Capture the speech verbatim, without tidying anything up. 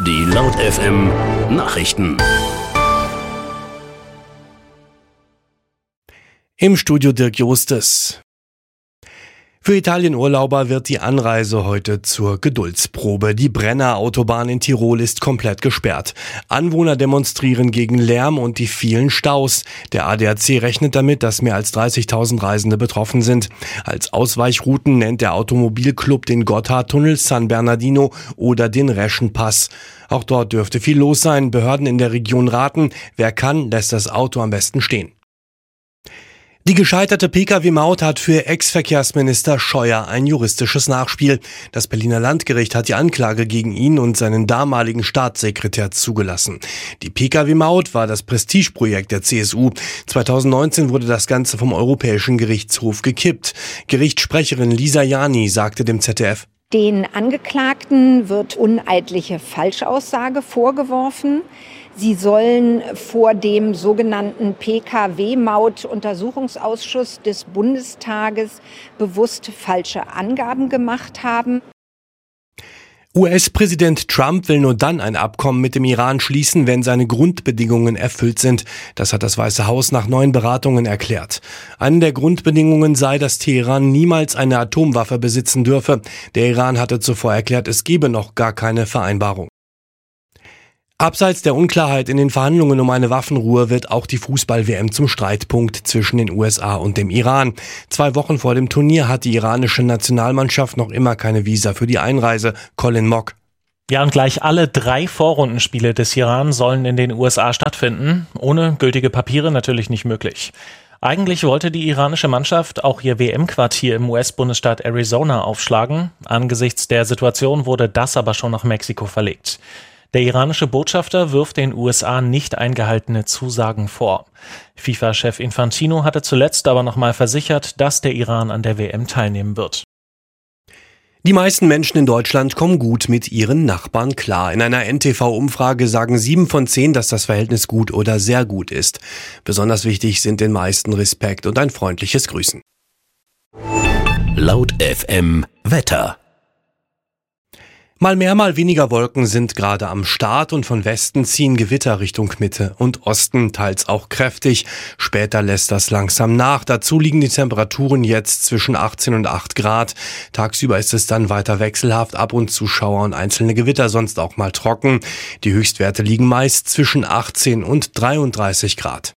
Die Laut F M Nachrichten. Im Studio Dirk Justes. Für Italienurlauber wird die Anreise heute zur Geduldsprobe. Die Brenner-Autobahn in Tirol ist komplett gesperrt. Anwohner demonstrieren gegen Lärm und die vielen Staus. Der A D A C rechnet damit, dass mehr als dreißigtausend Reisende betroffen sind. Als Ausweichrouten nennt der Automobilclub den Gotthardtunnel, San Bernardino oder den Reschenpass. Auch dort dürfte viel los sein. Behörden in der Region raten, wer kann, lässt das Auto am besten stehen. Die gescheiterte P K W-Maut hat für Ex-Verkehrsminister Scheuer ein juristisches Nachspiel. Das Berliner Landgericht hat die Anklage gegen ihn und seinen damaligen Staatssekretär zugelassen. Die P K W-Maut war das Prestigeprojekt der C S U. zweitausendneunzehn wurde das Ganze vom Europäischen Gerichtshof gekippt. Gerichtssprecherin Lisa Jani sagte dem Z D F: Den Angeklagten wird uneidliche Falschaussage vorgeworfen. Sie sollen vor dem sogenannten P K W-Maut-Untersuchungsausschuss des Bundestages bewusst falsche Angaben gemacht haben. U S-Präsident Trump will nur dann ein Abkommen mit dem Iran schließen, wenn seine Grundbedingungen erfüllt sind. Das hat das Weiße Haus nach neuen Beratungen erklärt. Eine der Grundbedingungen sei, dass Teheran niemals eine Atomwaffe besitzen dürfe. Der Iran hatte zuvor erklärt, es gebe noch gar keine Vereinbarung. Abseits der Unklarheit in den Verhandlungen um eine Waffenruhe wird auch die Fußball-W M zum Streitpunkt zwischen den U S A und dem Iran. Zwei Wochen vor dem Turnier hat die iranische Nationalmannschaft noch immer keine Visa für die Einreise. Colin Mock. Ja, und gleich alle drei Vorrundenspiele des Iran sollen in den U S A stattfinden. Ohne gültige Papiere natürlich nicht möglich. Eigentlich wollte die iranische Mannschaft auch ihr W M-Quartier im U S-Bundesstaat Arizona aufschlagen. Angesichts der Situation wurde das aber schon nach Mexiko verlegt. Der iranische Botschafter wirft den U S A nicht eingehaltene Zusagen vor. FIFA-Chef Infantino hatte zuletzt aber nochmal versichert, dass der Iran an der W M teilnehmen wird. Die meisten Menschen in Deutschland kommen gut mit ihren Nachbarn klar. In einer N T V-Umfrage sagen sieben von zehn, dass das Verhältnis gut oder sehr gut ist. Besonders wichtig sind den meisten Respekt und ein freundliches Grüßen. Laut F M Wetter. Mal mehr, mal weniger Wolken sind gerade am Start und von Westen ziehen Gewitter Richtung Mitte und Osten, teils auch kräftig. Später lässt das langsam nach. Dazu liegen die Temperaturen jetzt zwischen achtzehn und acht Grad. Tagsüber ist es dann weiter wechselhaft, ab und zu Schauer und einzelne Gewitter, sonst auch mal trocken. Die Höchstwerte liegen meist zwischen achtzehn und dreiunddreißig Grad.